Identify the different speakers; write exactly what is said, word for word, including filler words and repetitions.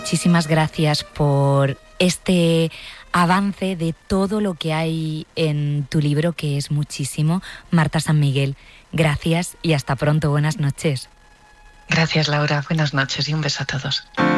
Speaker 1: muchísimas gracias por este avance de todo lo que hay en tu libro, que es muchísimo. Marta San Miguel, gracias y hasta pronto. Buenas noches.
Speaker 2: Gracias, Laura. Buenas noches y un beso a todos.